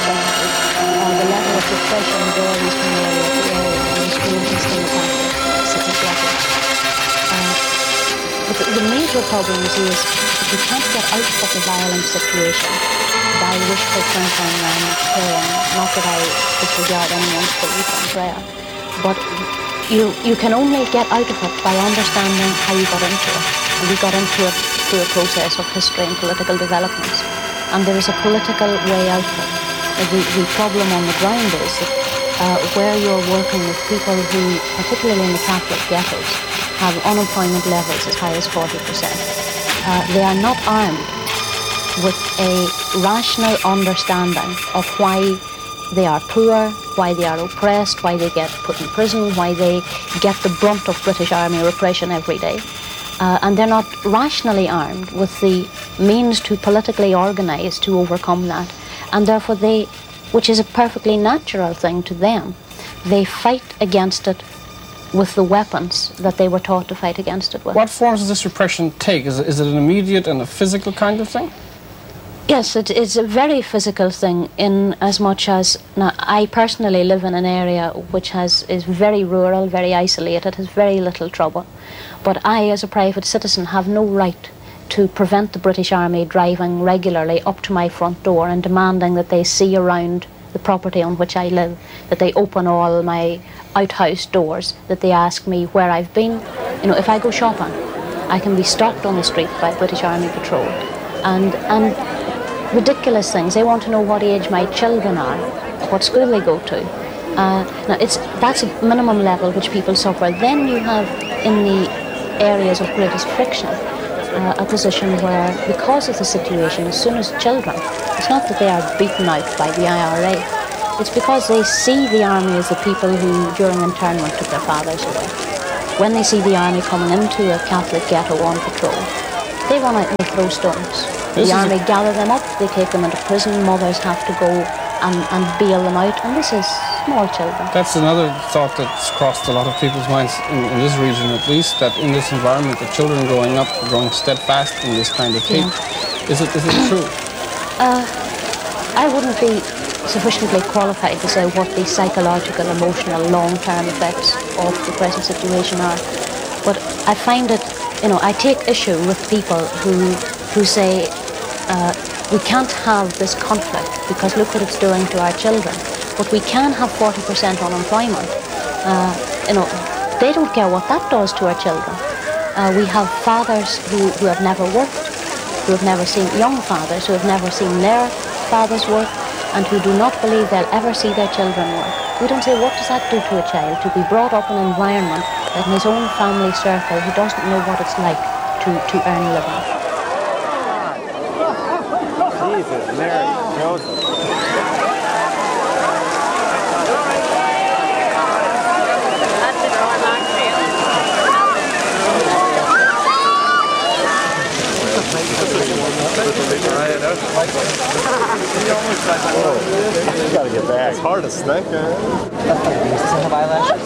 generally. The level of depression varies from area to area, and the school system is at city level. The major problem is if you can't get out of a violent situation by wishful thinking and praying, not that I disregard anyone's belief in prayer, but you can only get out of it by understanding how you got into it. And we got into it through a process of history and political developments. And there is a political way out of it. The problem on the ground is that where you're working with people who, particularly in the Catholic ghettos, have unemployment levels as high as 40%. They are not armed with a rational understanding of why they are poor, why they are oppressed, why they get put in prison, why they get the brunt of British Army repression every day. And they're not rationally armed with the means to politically organise to overcome that. And therefore they, which is a perfectly natural thing to them, they fight against it with the weapons that they were taught to fight against it with. What forms does this repression take? Is it an immediate and a physical kind of thing? Yes, it is a very physical thing in as much as, now, I personally live in an area which is very rural, very isolated, has very little trouble. But I, as a private citizen, have no right to prevent the British Army driving regularly up to my front door and demanding that they see around the property on which I live, that they open all my outhouse doors, that they ask me where I've been. You know, if I go shopping, I can be stopped on the street by British Army patrol. And ridiculous things. They want to know what age my children are, what school they go to. Now, that's a minimum level which people suffer. Then you have, in the areas of greatest friction, a position where, because of the situation, as soon as children, it's not that they are beaten out by the IRA, it's because they see the army as the people who, during internment, took their fathers away. When they see the army coming into a Catholic ghetto on patrol, they run out and they throw stones. The army gather them up, they take them into prison, mothers have to go and bail them out, and this is small children. That's another thought that's crossed a lot of people's minds, in this region at least, that in this environment the children growing up are growing steadfast in this kind of hate. Yeah. Is it true? I wouldn't be sufficiently qualified to say what the psychological, emotional, long-term effects of the present situation are. But I find it, I take issue with people who say we can't have this conflict because look what it's doing to our children. But we can have 40% unemployment. They don't care what that does to our children. We have fathers who have never worked, who have never seen, young fathers who have never seen their fathers work, and who do not believe they'll ever see their children work. We don't say, what does that do to a child to be brought up in an environment that in his own family circle he doesn't know what it's like to earn a living. Jesus, Mary, Joseph. You gotta get back. It's hard to stick, Does it have eyelashes?